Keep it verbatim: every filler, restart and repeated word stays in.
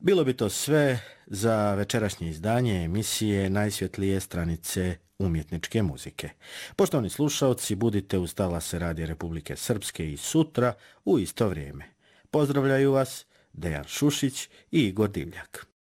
Bilo bi to sve za večerašnje izdanje emisije Najsvjetlije stranice umjetničke muzike. Poštovani slušalci, budite uz talase Radija Republike Srpske i sutra u isto vrijeme. Pozdravljaju vas Dejan Šušić i Igor Divljak.